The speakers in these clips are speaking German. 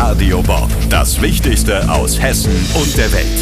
Radio Bob. Das Wichtigste aus Hessen und der Welt.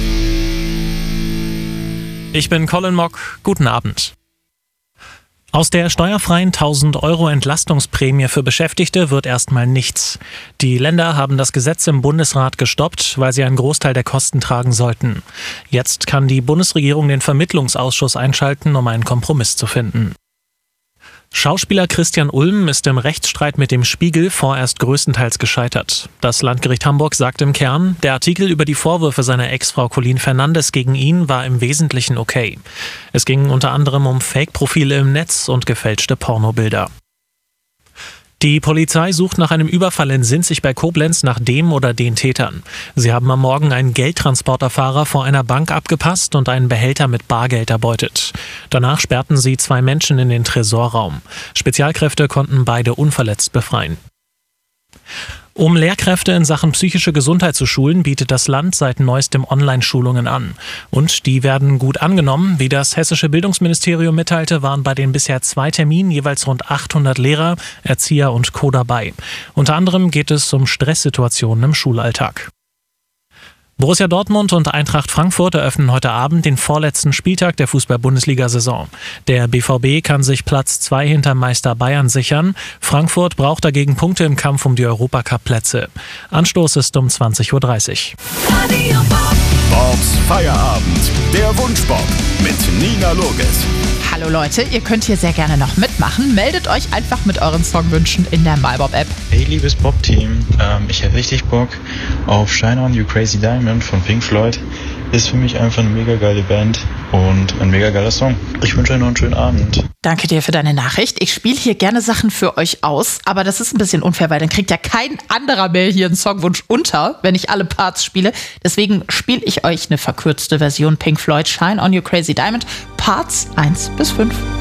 Ich bin Colin Mock. Guten Abend. Aus der steuerfreien 1.000 € Entlastungsprämie für Beschäftigte wird erstmal nichts. Die Länder haben das Gesetz im Bundesrat gestoppt, weil sie einen Großteil der Kosten tragen sollten. Jetzt kann die Bundesregierung den Vermittlungsausschuss einschalten, um einen Kompromiss zu finden. Schauspieler Christian Ulm ist im Rechtsstreit mit dem Spiegel vorerst größtenteils gescheitert. Das Landgericht Hamburg sagt im Kern, der Artikel über die Vorwürfe seiner Ex-Frau Colleen Fernandes gegen ihn war im Wesentlichen okay. Es ging unter anderem um Fake-Profile im Netz und gefälschte Pornobilder. Die Polizei sucht nach einem Überfall in Sinzig bei Koblenz nach dem oder den Tätern. Sie haben am Morgen einen Geldtransporterfahrer vor einer Bank abgepasst und einen Behälter mit Bargeld erbeutet. Danach sperrten sie 2 Menschen in den Tresorraum. Spezialkräfte konnten beide unverletzt befreien. Um Lehrkräfte in Sachen psychische Gesundheit zu schulen, bietet das Land seit neuestem Online-Schulungen an. Und die werden gut angenommen. Wie das hessische Bildungsministerium mitteilte, waren bei den bisher 2 Terminen jeweils rund 800 Lehrer, Erzieher und Co. dabei. Unter anderem geht es um Stresssituationen im Schulalltag. Borussia Dortmund und Eintracht Frankfurt eröffnen heute Abend den vorletzten Spieltag der Fußball-Bundesliga-Saison. Der BVB kann sich Platz 2 hinter Meister Bayern sichern. Frankfurt braucht dagegen Punkte im Kampf um die Europacup-Plätze. Anstoß ist um 20:30 Uhr. Bobs Feierabend. Der Wunschbob mit Nina Loges. Hallo Leute, ihr könnt hier sehr gerne noch mitmachen. Meldet euch einfach mit euren Songwünschen in der MyBob-App. Hey liebes Bob-Team, ich hätte richtig Bock auf Shine On You Crazy Diamond von Pink Floyd. Ist für mich einfach eine mega geile Band und ein mega geiler Song. Ich wünsche euch noch einen schönen Abend. Danke dir für deine Nachricht. Ich spiele hier gerne Sachen für euch aus, aber das ist ein bisschen unfair, weil dann kriegt ja kein anderer mehr hier einen Songwunsch unter, wenn ich alle Parts spiele. Deswegen spiele ich euch eine verkürzte Version Pink Floyd Shine On You Crazy Diamond, Parts 1 bis 5.